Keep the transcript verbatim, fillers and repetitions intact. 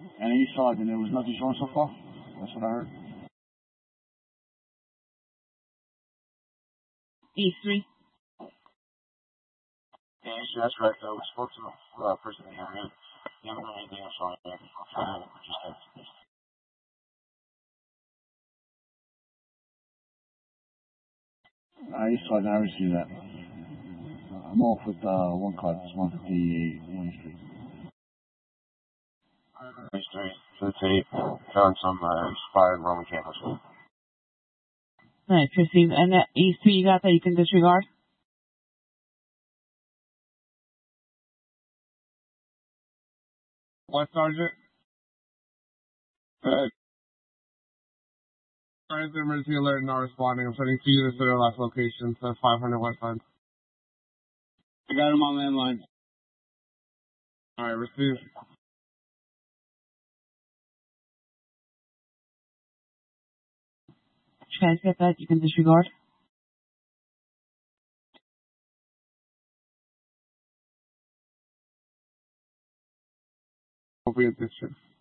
And east side, and there was nothing showing so far? That's what I heard. East three. Yeah, actually, that's right. I was spoke to the uh, person here. He didn't know anything else on there. Just that. Uh, east side, I never seen that. I'm off with uh, one car. It's one fifty-eight Wayne Street. Wayne Street, fifty-eight. Found some uh, expired Roman candles. Alright, proceed. And that East two you got that you can disregard? What, Sergeant? Uh, Sorry, the emergency alert not responding. I'm sending two units to their last location, so five hundred West Side. I got him on landline. Alright, receive. Did you guys get that? You can disregard? Appropriate district.